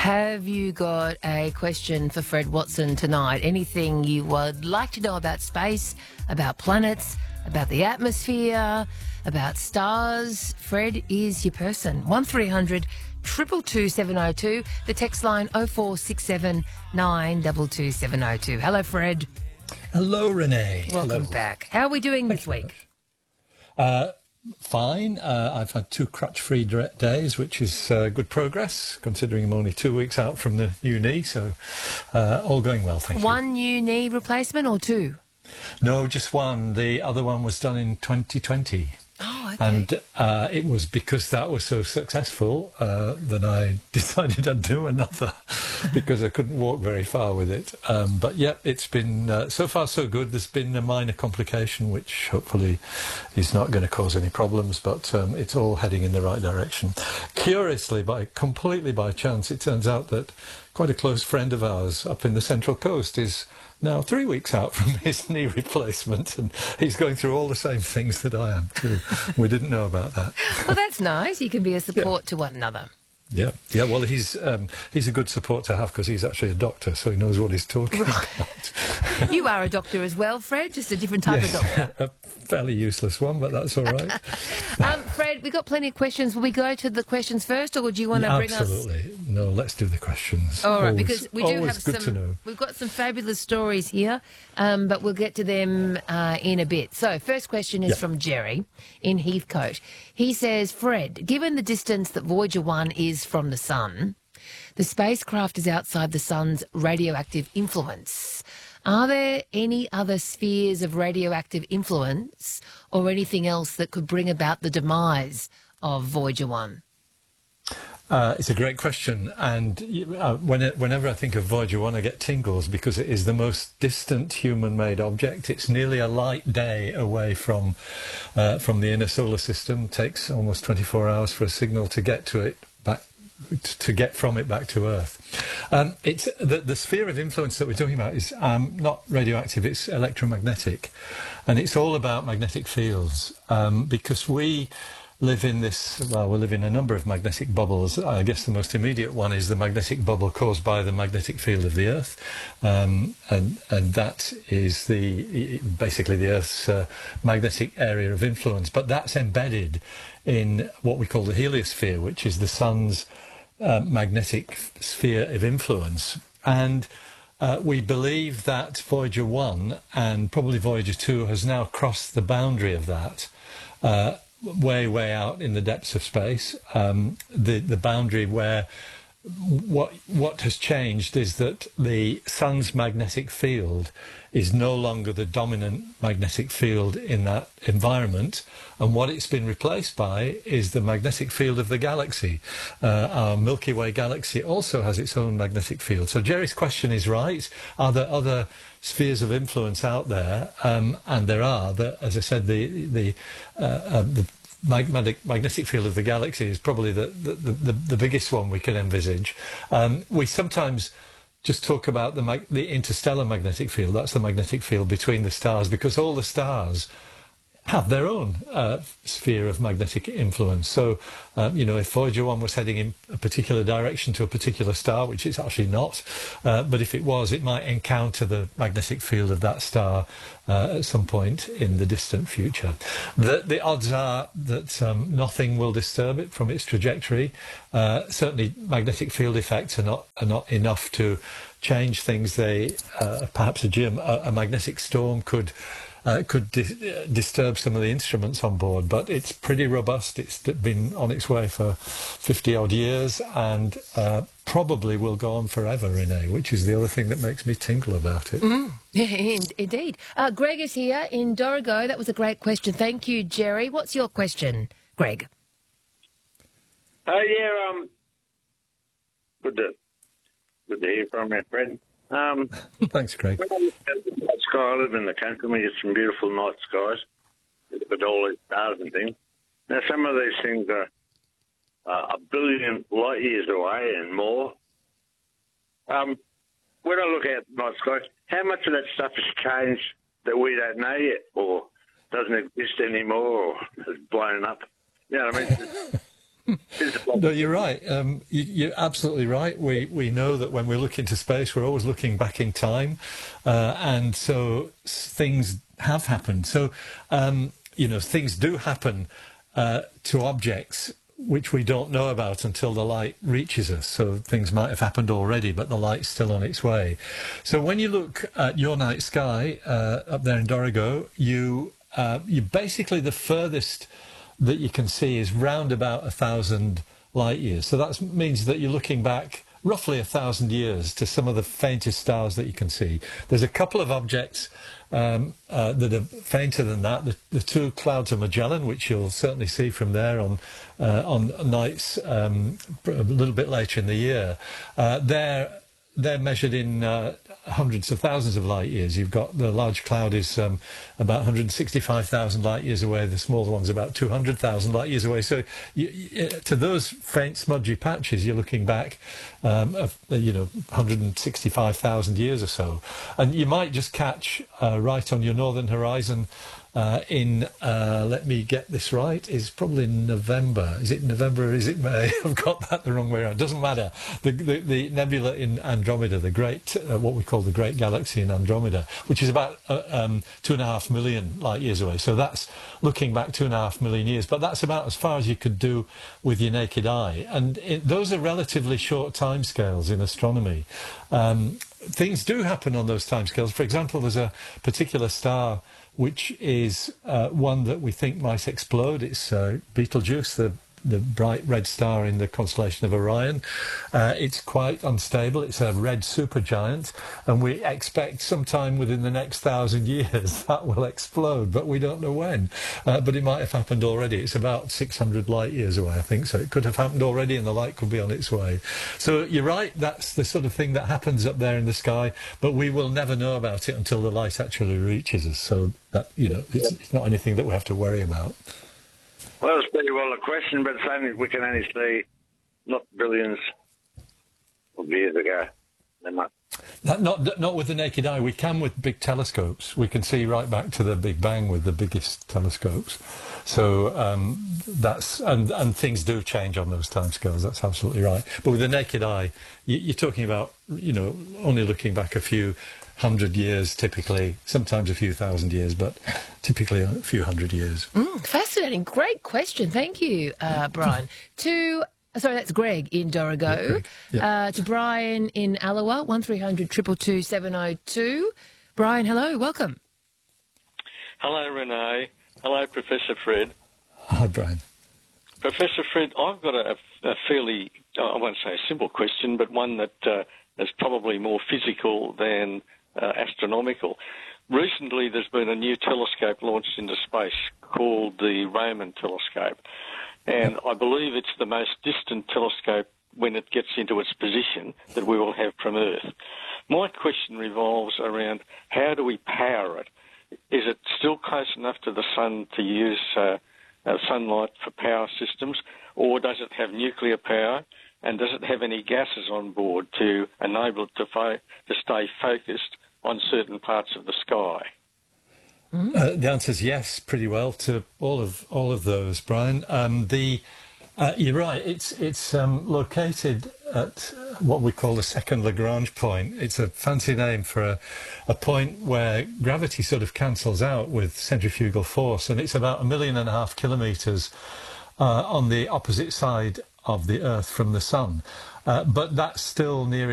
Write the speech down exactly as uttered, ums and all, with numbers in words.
Have you got a question for Fred Watson tonight? Anything you would like to know about space, about planets, about the atmosphere, about stars? Fred is your person. one three hundred two two two seven oh two. The text line oh four six seven nine two two seven oh two. Hello, Fred. Hello, Renee. Welcome Hello. back. How are we doing Thank this you very week? Uh, fine. Uh, I've had two crutch-free dre- days, which is uh, good progress, considering I'm only two weeks out from the new knee. So uh, all going well, thank you. One new knee replacement or two? No, just one. The other one was done in twenty twenty. Oh, okay. And uh, it was because that was so successful uh, that I decided I'd do another because I couldn't walk very far with it. Um, but yeah, it's been uh, so far so good. There's been a minor complication which hopefully is not going to cause any problems, but um, it's all heading in the right direction. Curiously, by completely by chance, it turns out that quite a close friend of ours up in the Central Coast is now three weeks out from his knee replacement, and he's going through all the same things that I am too. We didn't know about that. Well, that's nice. You can be a support Yeah. to one another. Yeah, yeah. Well, he's um, he's a good support to have because he's actually a doctor, so he knows what he's talking about. You are a doctor as well, Fred, just a different type Yes, of doctor. a fairly useless one, but that's all right. Um, Fred, we've got plenty of questions. Will we go to the questions first, or would you want to bring us... Absolutely. No, let's do the questions. All right, Always- because we do always have good some... to know. We've got some fabulous stories here, um, but we'll get to them uh, in a bit. So, first question is Yeah. from Jerry in Heathcote. He says, Fred, given the distance that Voyager one is from the Sun, the spacecraft is outside the Sun's radioactive influence. Are there any other spheres of radioactive influence or anything else that could bring about the demise of Voyager one? Uh, it's a great question, and uh, when it, whenever I think of Voyager one, I get tingles because it is the most distant human-made object. It's nearly a light day away from uh, from the inner solar system. It takes almost twenty-four hours for a signal to get to it back to get from it back to Earth. Um, it's the, the sphere of influence that we're talking about is um, not radioactive; it's electromagnetic, and it's all about magnetic fields um, because we live in this, well, we live in a number of magnetic bubbles. I guess the most immediate one is the magnetic bubble caused by the magnetic field of the Earth. Um, and, and that is the basically the Earth's uh, magnetic area of influence. But that's embedded in what we call the heliosphere, which is the Sun's uh, magnetic sphere of influence. And uh, we believe that Voyager one and probably Voyager two has now crossed the boundary of that. Uh, way, way out in the depths of space, um, the, the boundary where what what has changed is that the Sun's magnetic field is no longer the dominant magnetic field in that environment, and what it's been replaced by is the magnetic field of the galaxy. Uh, our Milky Way galaxy also has its own magnetic field. So Jerry's question is right. Are there other spheres of influence out there? Um, and there are. The, as I said, the the uh, uh, the magnetic magnetic field of the galaxy is probably the the, the, the biggest one we can envisage. Um, we sometimes just talk about the mag- the interstellar magnetic field. That's the magnetic field between the stars, because all the stars have their own uh, sphere of magnetic influence. So, um, you know, if Voyager one was heading in a particular direction to a particular star, which it's actually not, uh, but if it was, it might encounter the magnetic field of that star uh, at some point in the distant future. The, the odds are that um, nothing will disturb it from its trajectory. Uh, certainly, magnetic field effects are not are not enough to change things. They uh, perhaps a, geom- a, a magnetic storm could. Uh, it could di- disturb some of the instruments on board, but it's pretty robust. It's been on its way for fifty odd years and uh, probably will go on forever, Renee, which is the other thing that makes me tingle about it. Mm. Yeah, indeed. Uh, Greg is here in Dorrigo. That was a great question. Thank you, Jerry. What's your question, Greg? Oh, yeah, um, good to, good to hear from you, Fred. Um, Thanks, Craig. When I look at the night sky, I live in the country, we get some beautiful night skies with all these stars and things. Now, some of these things are uh, a billion light years away and more. Um, when I look at the night sky, how much of that stuff has changed that we don't know yet, or doesn't exist anymore, or has blown up? You know what I mean? No, you're right. Um, you, you're absolutely right. We we know that when we look into space, we're always looking back in time, uh, and so s- things have happened. So um, you know, things do happen uh, to objects which we don't know about until the light reaches us. So things might have happened already, but the light's still on its way. So when you look at your night sky uh, up there in Dorrigo, you uh, you basically the furthest that you can see is round about a thousand light years. So that means that you're looking back roughly a thousand years to some of the faintest stars that you can see. There's a couple of objects um, uh, that are fainter than that. The, the two clouds of Magellan, which you'll certainly see from there on uh, on nights um, a little bit later in the year. Uh, they're they're measured in uh, hundreds of thousands of light years. You've got the large cloud is um, about one hundred sixty-five thousand light years away. The smaller one's about two hundred thousand light years away. So you, you, to those faint smudgy patches, you're looking back, um, of, you know, one hundred sixty-five thousand years or so. And you might just catch uh, right on your northern horizon uh, in, uh, let me get this right, is probably November. Is it November or is it May? I've got that the wrong way around. Doesn't matter. The, the, the nebula in Andromeda, the great, uh, what we call the Great Galaxy in Andromeda, which is about uh, um, two and a half million light years away. So that's looking back two and a half million years. But that's about as far as you could do with your naked eye. And it, those are relatively short timescales in astronomy. Um, things do happen on those timescales. For example, there's a particular star which is uh, one that we think might explode. It's uh, Betelgeuse, the the bright red star in the constellation of Orion. Uh, it's quite unstable. It's a red supergiant, and we expect sometime within the next thousand years that will explode, but we don't know when. Uh, but it might have happened already. It's about six hundred light years away, I think, so it could have happened already, and the light could be on its way. So you're right, that's the sort of thing that happens up there in the sky, but we will never know about it until the light actually reaches us. So that, you know, it's, it's not anything that we have to worry about. Well, it's pretty well a question, but it's only, we can only see not billions of years ago. They might. That, not not with the naked eye. We can with big telescopes. We can see right back to the Big Bang with the biggest telescopes. So um, that's and and things do change on those timescales. That's absolutely right. But with the naked eye, you, you're talking about, you know, only looking back a few hundred years, typically, sometimes a few thousand years, but typically a few hundred years. Mm, fascinating. Great question. Thank you, uh, Brian. to, sorry, that's Greg in Dorrigo. Yeah, Greg. Yeah. Uh, to Brian in Alloa, one three hundred two two two seven oh two. Brian, hello, welcome. Hello, Renee. Hello, Professor Fred. Hi, Brian. Professor Fred, I've got a, a fairly, I won't say a simple question, but one that uh, is probably more physical than uh, astronomical. Recently, there's been a new telescope launched into space called the Raman telescope, and I believe it's the most distant telescope when it gets into its position that we will have from Earth. My question revolves around how do we power it? Is it still close enough to the sun to use uh, uh, sunlight for power systems, or does it have nuclear power, and does it have any gases on board to enable it to, fo- to stay focused on certain parts of the sky? Uh, the answer is yes, pretty well to all of all of those, Brian. Um, the uh, you're right. It's it's um, located at what we call the second Lagrange point. It's a fancy name for a, a point where gravity sort of cancels out with centrifugal force, and it's about a million and a half kilometres uh, on the opposite side of the Earth from the sun. Uh, but that's still near